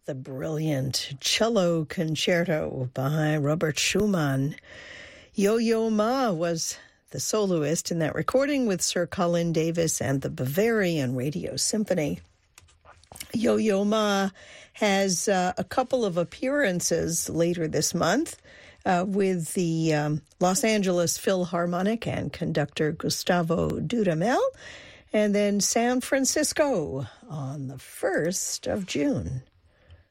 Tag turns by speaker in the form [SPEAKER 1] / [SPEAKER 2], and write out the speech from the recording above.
[SPEAKER 1] the brilliant cello concerto by Robert Schumann. Yo-Yo Ma was the soloist in that recording with Sir Colin Davis and the Bavarian Radio Symphony. Yo-Yo Ma has a couple of appearances later this month with the Los Angeles Philharmonic and conductor Gustavo Dudamel, and then San Francisco on the 1st of June.